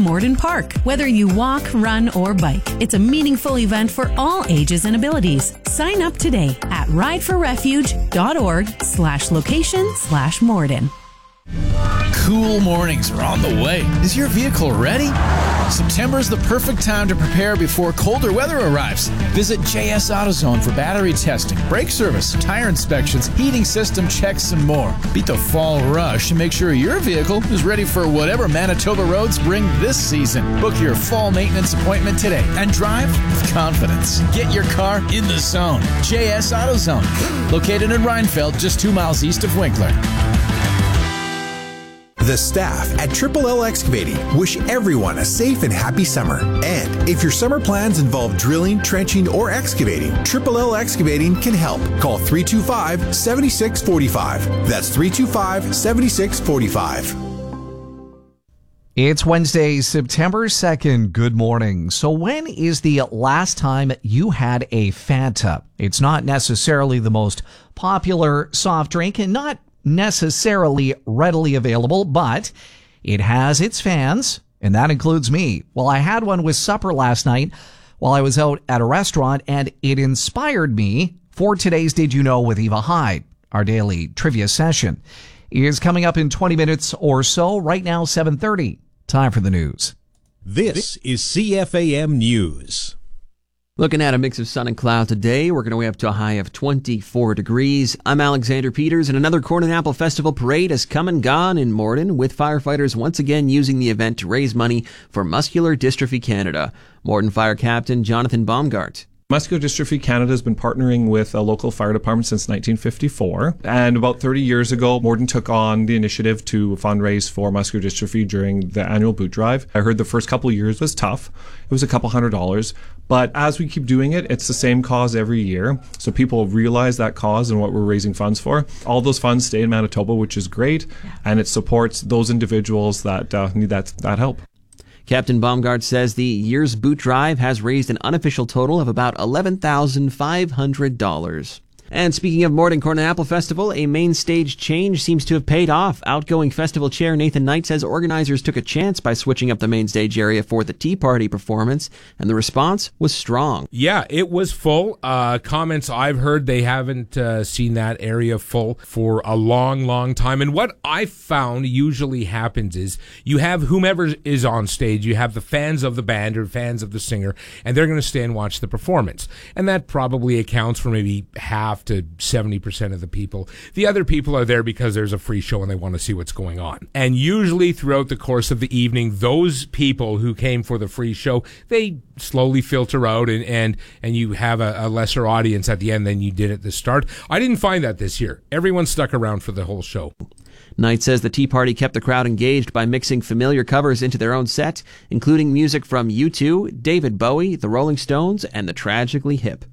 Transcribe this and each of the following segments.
Morden Park. Whether you walk, run, or bike, it's a meaningful event for all ages and abilities. Sign up today at rideforrefuge.org/location/Morden. Cool mornings are on the way. Is your vehicle ready? September is the perfect time to prepare before colder weather arrives. Visit JS AutoZone for battery testing, brake service, tire inspections, heating system checks, and more. Beat the fall rush and make sure your vehicle is ready for whatever Manitoba roads bring this season. Book your fall maintenance appointment today and drive with confidence. Get your car in the zone. JS AutoZone, located in Reinfeld, just 2 miles east of Winkler. The staff at Triple L Excavating wish everyone a safe and happy summer. And if your summer plans involve drilling, trenching, or excavating, Triple L Excavating can help. Call 325-7645. That's 325-7645. It's Wednesday, September 2nd. Good morning. So when is the last time you had a Fanta? It's not necessarily the most popular soft drink and not necessarily readily available, but it has its fans, and that includes me. Well, I had one with supper last night while I was out at a restaurant, and it inspired me for today's Did You Know with Eva Hyde. Our daily trivia session is coming up in 20 minutes or so. Right now, 7:30. Time for the news. This is CFAM News. Looking at a mix of sun and cloud today, working our way up to a high of 24 degrees. I'm Alexander Peters, and another Corn and Apple Festival parade has come and gone in Morden, with firefighters once again using the event to raise money for Muscular Dystrophy Canada. Morden Fire Captain Jonathan Baumgart. Muscular Dystrophy Canada has been partnering with a local fire department since 1954. And about 30 years ago, Morden took on the initiative to fundraise for muscular dystrophy during the annual boot drive. I heard the first couple of years was tough. It was a couple $100. But as we keep doing it, it's the same cause every year. So people realize that cause and what we're raising funds for. All those funds stay in Manitoba, which is great. And it supports those individuals that need that help. Captain Baumgart says the year's boot drive has raised an unofficial total of about $11,500. And speaking of Morden Corn and Apple Festival, a main stage change seems to have paid off. Outgoing festival chair Nathan Knight says organizers took a chance by switching up the main stage area for the Tea Party performance, and the response was strong. Yeah, it was full. Comments I've heard, they haven't seen that area full for a long, long time. And what I found usually happens is you have whomever is on stage, you have the fans of the band or fans of the singer, and they're going to stay and watch the performance. And that probably accounts for maybe half to 70% of the people. The other people are there because there's a free show and they want to see what's going on. And usually throughout the course of the evening, those people who came for the free show, they slowly filter out and you have a lesser audience at the end than you did at the start. I didn't find that this year. Everyone stuck around for the whole show. Knight says the Tea Party kept the crowd engaged by mixing familiar covers into their own set, including music from U2, David Bowie, the Rolling Stones, and the Tragically Hip.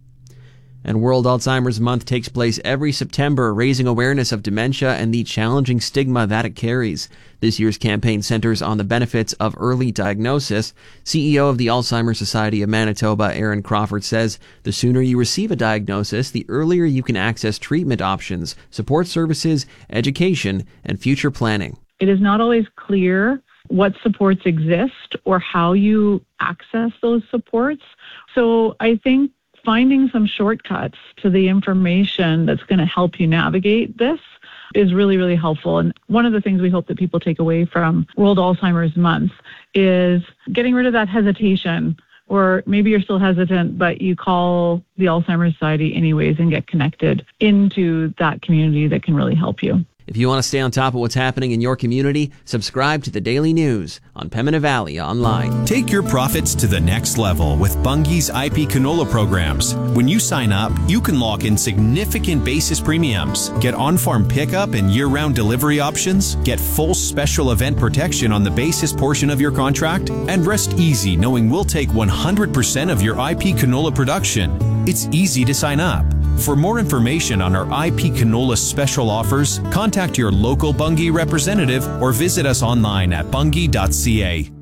And World Alzheimer's Month takes place every September, raising awareness of dementia and the challenging stigma that it carries. This year's campaign centers on the benefits of early diagnosis. CEO of the Alzheimer's Society of Manitoba, Aaron Crawford, says the sooner you receive a diagnosis, the earlier you can access treatment options, support services, education, and future planning. It is not always clear what supports exist or how you access those supports. So I think finding some shortcuts to the information that's going to help you navigate this is really, really helpful. And one of the things we hope that people take away from World Alzheimer's Month is getting rid of that hesitation, or maybe you're still hesitant, but you call the Alzheimer's Society anyways and get connected into that community that can really help you. If you want to stay on top of what's happening in your community, subscribe to the Daily News on Pembina Valley Online. Take your profits to the next level with Bunge's IP canola programs. When you sign up, you can lock in significant basis premiums, get on-farm pickup and year-round delivery options, get full special event protection on the basis portion of your contract, and rest easy knowing we'll take 100% of your IP canola production. It's easy to sign up. For more information on our IP canola special offers, contact your local Bunge representative or visit us online at bunge.ca.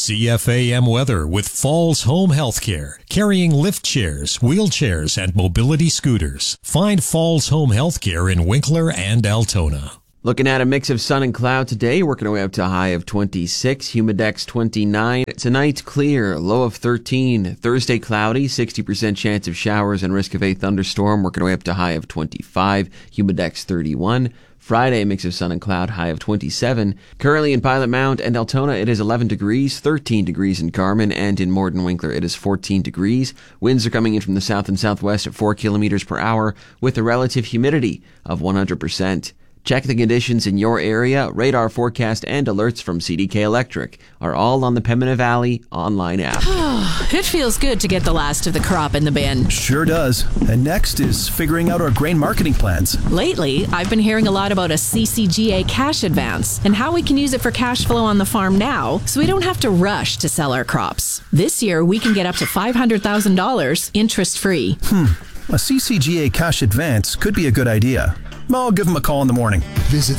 CFAM weather with Falls Home Healthcare, carrying lift chairs, wheelchairs, and mobility scooters. Find Falls Home Healthcare in Winkler and Altona. Looking at a mix of sun and cloud today, working our way up to a high of 26, humidex 29. Tonight, clear, low of 13. Thursday, cloudy, 60% chance of showers and risk of a thunderstorm, working our way up to a high of 25, humidex 31. Friday, a mix of sun and cloud, high of 27. Currently in Pilot Mount and Altona, it is 11 degrees, 13 degrees in Carmen, and in Morden Winkler, it is 14 degrees. Winds are coming in from the south and southwest at 4 kilometers per hour, with a relative humidity of 100%. Check the conditions in your area. Radar forecast and alerts from CDK Electric are all on the Pembina Valley online app. It feels good to get the last of the crop in the bin. Sure does. And next is figuring out our grain marketing plans. Lately, I've been hearing a lot about a CCGA cash advance and how we can use it for cash flow on the farm now so we don't have to rush to sell our crops. This year, we can get up to $500,000 interest-free. A CCGA cash advance could be a good idea. I'll give them a call in the morning. Visit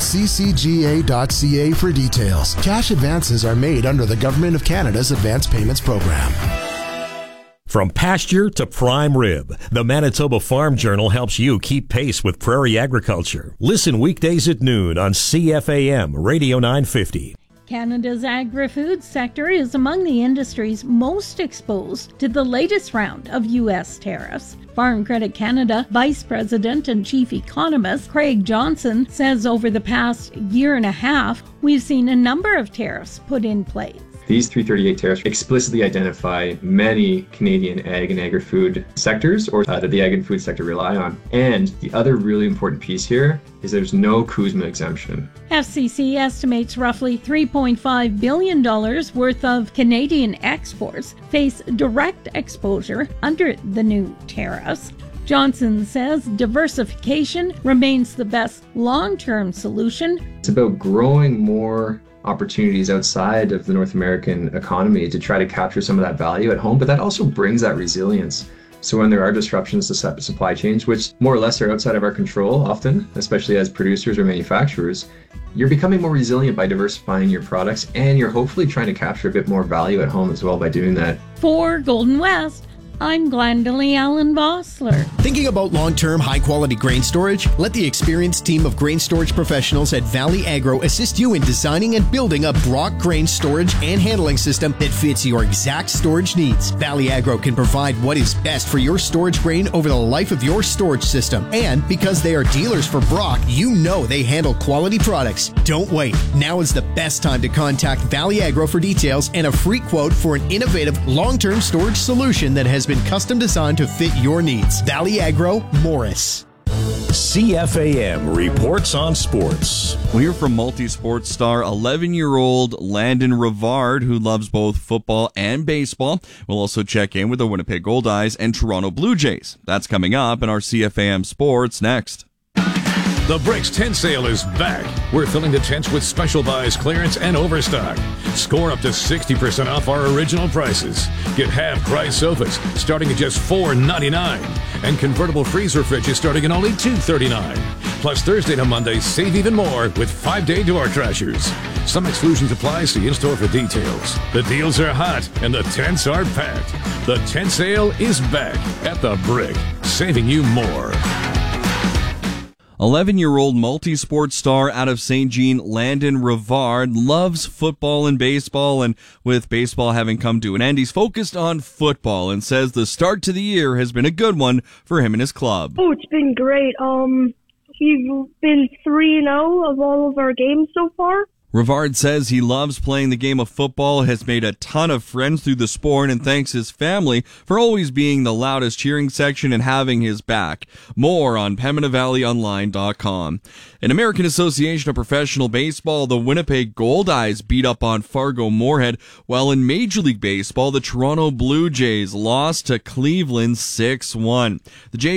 ccga.ca for details. Cash advances are made under the Government of Canada's Advance Payments Program. From pasture to prime rib, the Manitoba Farm Journal helps you keep pace with prairie agriculture. Listen weekdays at noon on CFAM Radio 950. Canada's agri-food sector is among the industries most exposed to the latest round of U.S. tariffs. Farm Credit Canada Vice President and Chief Economist Craig Johnson says over the past year and a half, we've seen a number of tariffs put in place. These 338 tariffs explicitly identify many Canadian ag and agri-food sectors, or that the ag and food sector rely on. And the other really important piece here is there's no CUSMA exemption. FCC estimates roughly $3.5 billion worth of Canadian exports face direct exposure under the new tariffs. Johnson says diversification remains the best long-term solution. It's about growing more opportunities outside of the North American economy to try to capture some of that value at home, but that also brings that resilience. So when there are disruptions to supply chains, which more or less are outside of our control often, especially as producers or manufacturers, you're becoming more resilient by diversifying your products, and you're hopefully trying to capture a bit more value at home as well by doing that. For Golden West, I'm Glendalee Allen Bossler. Thinking about long-term, high-quality grain storage? Let the experienced team of grain storage professionals at Valley Agro assist you in designing and building a Brock grain storage and handling system that fits your exact storage needs. Valley Agro can provide what is best for your storage grain over the life of your storage system. And because they are dealers for Brock, you know they handle quality products. Don't wait. Now is the best time to contact Valley Agro for details and a free quote for an innovative long-term storage solution that has been custom designed to fit your needs. Valley Agro, Morris. CFAM reports on sports. We'll hear from multi-sports star 11-year-old Landon Rivard, who loves both football and baseball. We'll also check in with the Winnipeg Goldeyes and Toronto Blue Jays. That's coming up in our CFAM Sports next. The Bricks Tent Sale is back. We're filling the tents with special buys, clearance, and overstock. Score up to 60% off our original prices. Get half-price sofas starting at just $4.99. And convertible freezer fridges starting at only $2.39. Plus Thursday to Monday, save even more with 5-day door crashers. Some exclusions apply. See in-store for details. The deals are hot and the tents are packed. The tent sale is back at the Brick, saving you more. 11-year-old multi-sport star out of St. Jean, Landon Rivard, loves football and baseball, and with baseball having come to an end, he's focused on football and says the start to the year has been a good one for him and his club. Oh, it's been great. We've been 3-0 of all of our games so far. Rivard says he loves playing the game of football, has made a ton of friends through the sport, and thanks his family for always being the loudest cheering section and having his back. More on PembinaValleyOnline.com. In American Association of Professional Baseball, the Winnipeg Goldeyes beat up on Fargo-Moorhead, while in Major League Baseball, the Toronto Blue Jays lost to Cleveland 6-1. The Jays